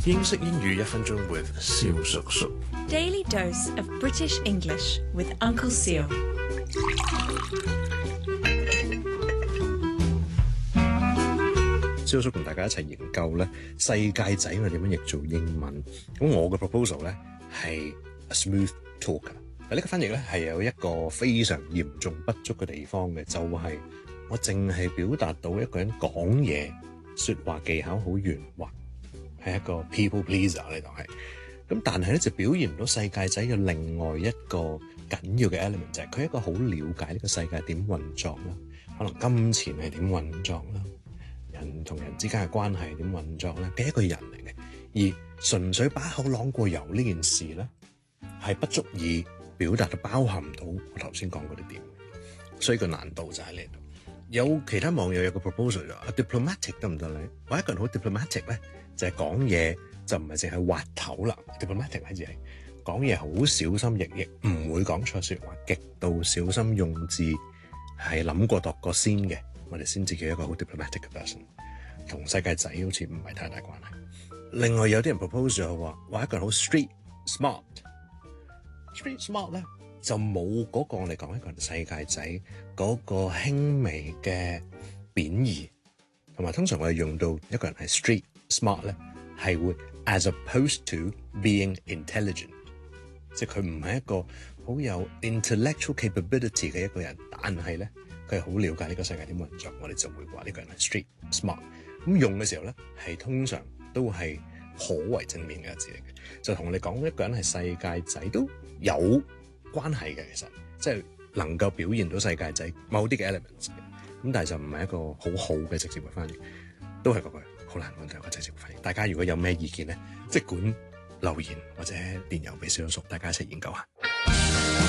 英式英語1分鐘 with 蕭叔叔。 Daily dose of British English with Uncle Seal. 蕭叔同大家一齊研究咧世界仔我點樣譯做英文。咁我嘅 proposal 咧係 a smooth talker。呢個翻譯咧係有一個非常嚴重不足嘅地方嘅，就係我淨係表達到一個人講嘢說話技巧好圓滑，係一個 people pleaser 呢度係。咁但係咧就表現唔到世界仔嘅另外一個緊要嘅 element， 就係佢係一個好了解呢個世界點運作啦，可能金錢係點運作啦，人同人之間嘅關係點運作咧嘅一個人嚟嘅。而純粹把口朗過油呢件事咧係不足以表達到包含到我頭先講嗰啲點，所以個難度就喺呢度。有其他網友有個 proposal 就話 diplomatic 得唔得咧？我一個人好 diplomatic 咧，就係講嘢就唔係淨係滑頭啦。diplomatic 係指係講嘢好小心翼翼，唔會講錯説話，極度小心用字，係諗過度過先嘅，我哋先至叫一個好 diplomatic 嘅 person。同世界仔好似唔係太大關係。另外有啲人 propose 就話一個人好 street smart。street smart 咧就冇嗰個我哋講一個人世界仔嗰個輕微嘅貶義，同埋通常我哋用到一個人係 street smart 咧係會 as opposed to being intelligent， 即係佢唔係一個好有 intellectual capability 嘅一個人，但係咧佢係好了解呢個世界點運作，我哋就會話呢個人係 street smart。咁用嘅時候咧係通常都係頗為正面嘅字嚟嘅，就同你講一個人係世界仔都有關係嘅，其實即係能夠表現到世界仔某啲嘅 elements 嘅，咁但係就唔係一個好好嘅直接嘅翻譯，都係嗰句好難揾到一個直接嘅翻譯。大家如果有咩意見咧，即管留言或者電郵俾小叔，大家一齊研究下。